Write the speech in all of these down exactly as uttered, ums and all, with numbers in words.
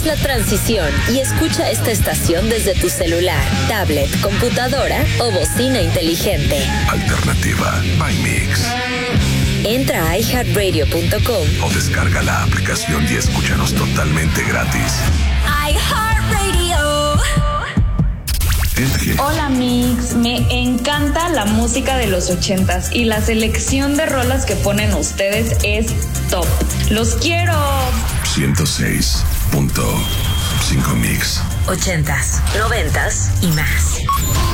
Haz la transición y escucha esta estación desde tu celular, tablet, computadora o bocina inteligente. Alternativa by Mix. Entra a i heart radio punto com o descarga la aplicación y escúchanos totalmente gratis. iHeartRadio. Hola Mix, me encanta la música de los ochentas y la selección de rolas que ponen ustedes es top. ¡Los quiero! ciento seis punto cinco Mix. Ochentas, noventas y más.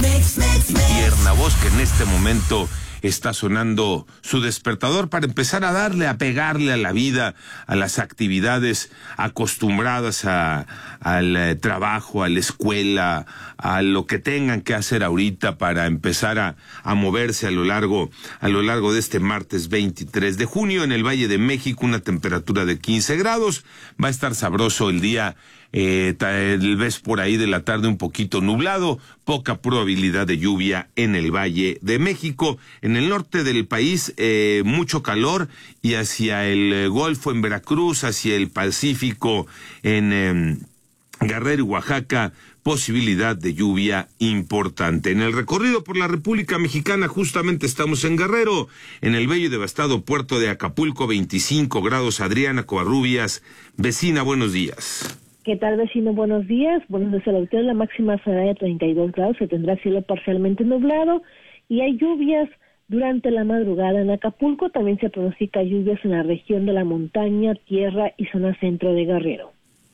Tierna voz que en este momento está sonando su despertador para empezar a darle, a pegarle a la vida, a las actividades acostumbradas a, al eh, trabajo, a la escuela, a lo que tengan que hacer ahorita para empezar a, a moverse a lo largo, a lo largo de este martes veintitrés de junio en el Valle de México, una temperatura de quince grados, va a estar sabroso el día. Eh, tal vez por ahí de la tarde un poquito nublado, poca probabilidad de lluvia en el Valle de México. En el norte del país, eh, mucho calor, y hacia el eh, Golfo en Veracruz, hacia el Pacífico en eh, Guerrero y Oaxaca, posibilidad de lluvia importante. En el recorrido por la República Mexicana, justamente estamos en Guerrero, en el bello y devastado puerto de Acapulco, veinticinco grados. Adriana Covarrubias, vecina, buenos días. ¿Qué tal, vecino? Buenos días. Bueno, desde la altura la máxima será de treinta y dos grados, se tendrá cielo parcialmente nublado y hay lluvias durante la madrugada en Acapulco. También se pronostica lluvias en la región de la montaña, tierra y zona centro de Guerrero.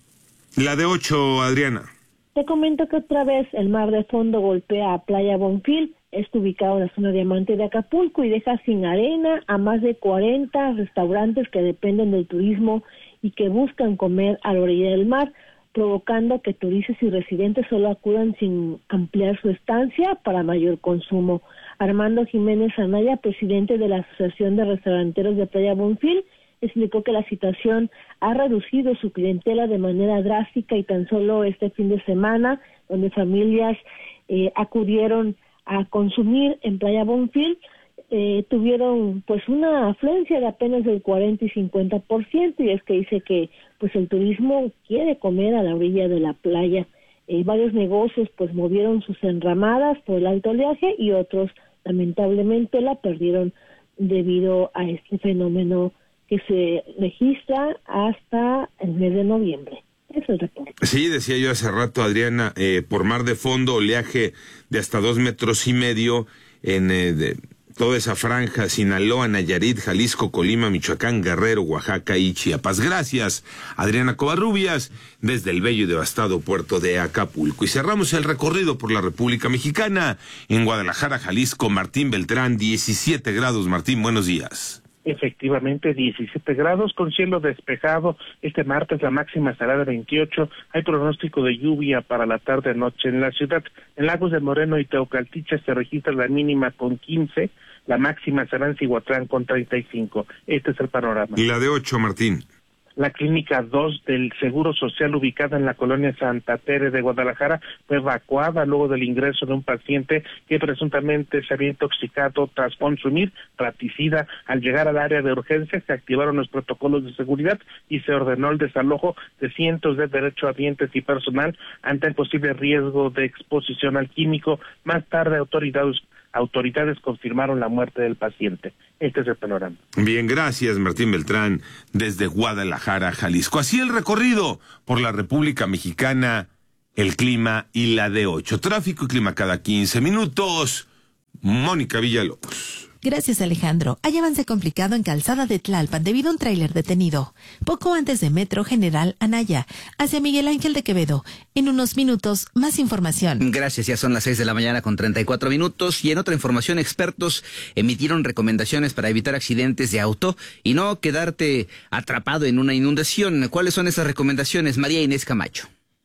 La de ocho, Adriana. Te comento que otra vez el mar de fondo golpea a Playa Bonfil. Está ubicado en la zona diamante de Acapulco y deja sin arena a más de cuarenta restaurantes que dependen del turismo y que buscan comer a la orilla del mar, provocando que turistas y residentes solo acudan sin ampliar su estancia para mayor consumo. Armando Jiménez Anaya, presidente de la Asociación de Restauranteros de Playa Bonfil, explicó que la situación ha reducido su clientela de manera drástica y tan solo este fin de semana, donde familias eh, acudieron a consumir en Playa Bonfil, Eh, tuvieron pues una afluencia de apenas del cuarenta y cincuenta por ciento, y es que dice que pues el turismo quiere comer a la orilla de la playa. Eh, varios negocios pues movieron sus enramadas por el alto oleaje y otros lamentablemente la perdieron debido a este fenómeno que se registra hasta el mes de noviembre. Eso es el reporte. Sí, decía yo hace rato, Adriana, eh, por mar de fondo, oleaje de hasta dos metros y medio en eh, de, toda esa franja: Sinaloa, Nayarit, Jalisco, Colima, Michoacán, Guerrero, Oaxaca y Chiapas. Gracias, Adriana Covarrubias, desde el bello y devastado puerto de Acapulco. Y cerramos el recorrido por la República Mexicana. En Guadalajara, Jalisco, Martín Beltrán, diecisiete grados. Martín, buenos días. Efectivamente, diecisiete grados con cielo despejado. Este martes la máxima será de veintiocho. Hay pronóstico de lluvia para la tarde-noche en la ciudad. En Lagos de Moreno y Teocaltiche se registra la mínima con quince. La máxima será en Cihuatlán con treinta y cinco. Este es el panorama. Y la de ocho, Martín. La clínica dos del Seguro Social, ubicada en la colonia Santa Tere de Guadalajara, fue evacuada luego del ingreso de un paciente que presuntamente se había intoxicado tras consumir raticida. Al llegar al área de urgencias se activaron los protocolos de seguridad y se ordenó el desalojo de cientos de derechohabientes y personal ante el posible riesgo de exposición al químico. Más tarde autoridades autoridades confirmaron la muerte del paciente. Este es el panorama. Bien, gracias, Martín Beltrán, desde Guadalajara, Jalisco. Así el recorrido por la República Mexicana, el clima y la de ocho. Tráfico y clima cada quince minutos. Mónica Villalobos. Gracias, Alejandro. Hay avance complicado en Calzada de Tlalpan debido a un tráiler detenido. Poco antes de Metro General Anaya, hacia Miguel Ángel de Quevedo. En unos minutos, más información. Gracias, ya son las seis de la mañana con treinta y cuatro minutos. Y en otra información, expertos emitieron recomendaciones para evitar accidentes de auto y no quedarte atrapado en una inundación. ¿Cuáles son esas recomendaciones, María Inés Camacho?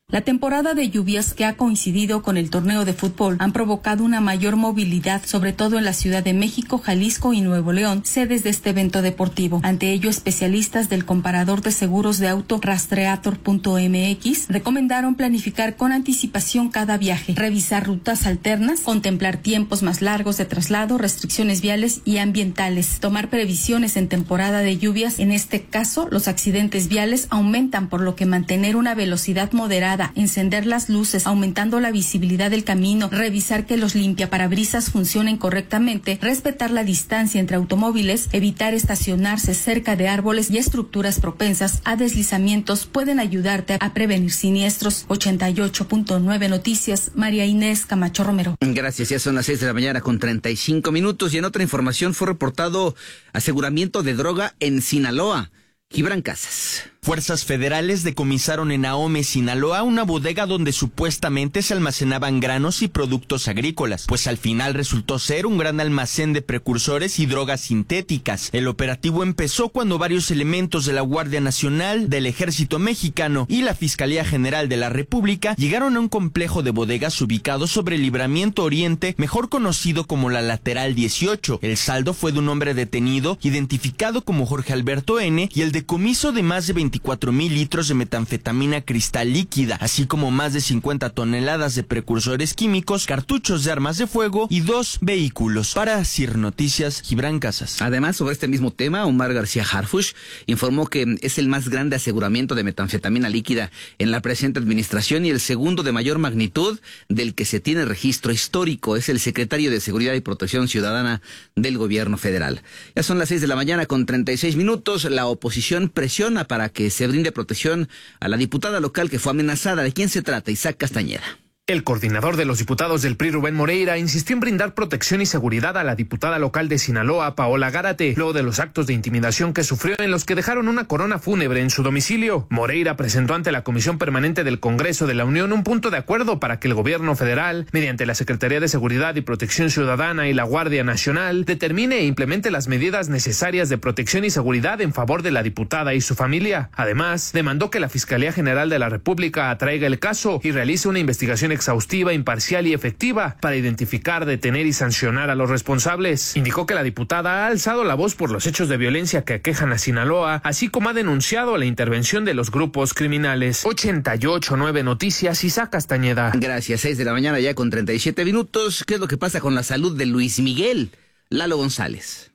La temporada de lluvias que ha coincidido con el torneo de fútbol han provocado una mayor movilidad, sobre todo en la Ciudad de México, Jalisco y Nuevo León, sedes de este evento deportivo. Ante ello, especialistas del comparador de seguros de auto Rastreator punto m x recomendaron planificar con anticipación cada viaje, revisar rutas alternas, contemplar tiempos más largos de traslado, restricciones viales y ambientales, tomar previsiones en temporada de lluvias. En este caso, los accidentes viales aumentan, por lo que mantener una velocidad moderada, encender las luces, aumentando la visibilidad del camino, revisar que los limpiaparabrisas funcionen correctamente, respetar la distancia entre automóviles, evitar estacionarse cerca de árboles y estructuras propensas a deslizamientos pueden ayudarte a prevenir siniestros. ochenta y ocho punto nueve Noticias, María Inés Camacho Romero. Gracias, ya son las seis de la mañana con treinta y cinco minutos y en otra información fue reportado aseguramiento de droga en Sinaloa. Gibran Casas. Fuerzas federales decomisaron en Ahome, Sinaloa, una bodega donde supuestamente se almacenaban granos y productos agrícolas, pues al final resultó ser un gran almacén de precursores y drogas sintéticas. El operativo empezó cuando varios elementos de la Guardia Nacional, del Ejército Mexicano y la Fiscalía General de la República llegaron a un complejo de bodegas ubicado sobre el Libramiento Oriente, mejor conocido como la Lateral dieciocho. El saldo fue de un hombre detenido, identificado como Jorge Alberto N., y el decomiso de más de veinticuatro mil litros de metanfetamina cristal líquida, así como más de cincuenta toneladas de precursores químicos, cartuchos de armas de fuego y dos vehículos. Para CIR Noticias, Gibran Casas. Además, sobre este mismo tema, Omar García Harfuch informó que es el más grande aseguramiento de metanfetamina líquida en la presente administración y el segundo de mayor magnitud del que se tiene registro histórico. Es el secretario de Seguridad y Protección Ciudadana del Gobierno Federal. Ya son las seis de la mañana con treinta y seis minutos. La oposición presiona para que se brinde protección a la diputada local que fue amenazada. ¿De quién se trata? Isaac Castañeda. El coordinador de los diputados del P R I, Rubén Moreira, insistió en brindar protección y seguridad a la diputada local de Sinaloa, Paola Gárate, luego de los actos de intimidación que sufrió en los que dejaron una corona fúnebre en su domicilio. Moreira presentó ante la Comisión Permanente del Congreso de la Unión un punto de acuerdo para que el gobierno federal, mediante la Secretaría de Seguridad y Protección Ciudadana y la Guardia Nacional, determine e implemente las medidas necesarias de protección y seguridad en favor de la diputada y su familia. Además, demandó que la Fiscalía General de la República atraiga el caso y realice una investigación exhaustiva, imparcial y efectiva para identificar, detener y sancionar a los responsables. Indicó que la diputada ha alzado la voz por los hechos de violencia que aquejan a Sinaloa, así como ha denunciado la intervención de los grupos criminales. ochenta y ocho punto nueve Noticias, Isaac Castañeda. Gracias, seis de la mañana ya con treinta y siete minutos. ¿Qué es lo que pasa con la salud de Luis Miguel? Lalo González.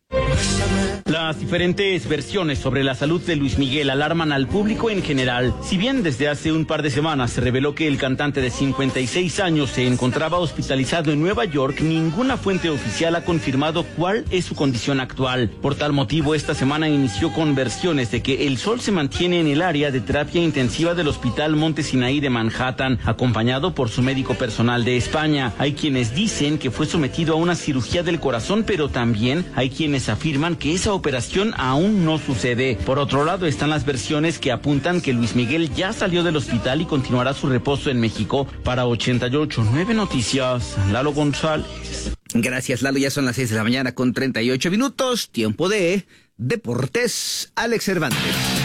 Las diferentes versiones sobre la salud de Luis Miguel alarman al público en general. Si bien desde hace un par de semanas se reveló que el cantante de cincuenta y seis años se encontraba hospitalizado en Nueva York, ninguna fuente oficial ha confirmado cuál es su condición actual. Por tal motivo, esta semana inició con versiones de que el Sol se mantiene en el área de terapia intensiva del Hospital Monte Sinaí de Manhattan, acompañado por su médico personal de España. Hay quienes dicen que fue sometido a una cirugía del corazón, pero también hay quienes afirman que esa operación aún no sucede. Por otro lado están las versiones que apuntan que Luis Miguel ya salió del hospital y continuará su reposo en México. Para ochenta y ocho punto nueve Noticias, Lalo González. Gracias, Lalo. Ya son las seis de la mañana con treinta y ocho minutos. Tiempo de Deportes. Alex Cervantes.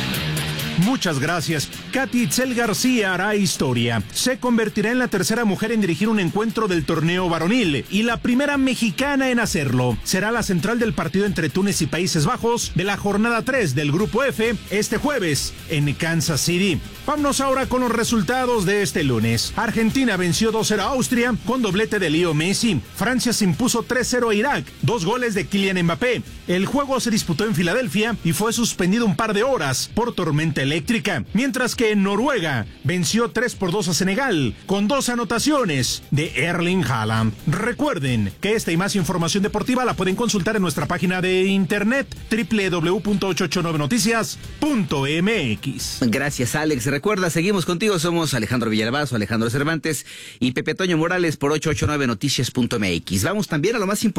Muchas gracias. Katy Itzel García hará historia. Se convertirá en la tercera mujer en dirigir un encuentro del torneo varonil y la primera mexicana en hacerlo. Será la central del partido entre Túnez y Países Bajos de la jornada tres del Grupo F este jueves en Kansas City. Vámonos ahora con los resultados de este lunes. Argentina venció dos cero a Austria con doblete de Leo Messi. Francia se impuso tres cero a Irak, dos goles de Kylian Mbappé. El juego se disputó en Filadelfia y fue suspendido un par de horas por tormenta eléctrica, mientras que en Noruega venció tres por dos a Senegal con dos anotaciones de Erling Haaland. Recuerden que esta y más información deportiva la pueden consultar en nuestra página de internet doble u doble u doble u punto ochocientos ochenta y nueve noticias punto m x. Gracias, Alex. Recuerda, seguimos contigo, somos Alejandro Villalbazo, Alejandro Cervantes y Pepe Toño Morales por ochocientos ochenta y nueve noticias punto m x. Vamos también a lo más importante.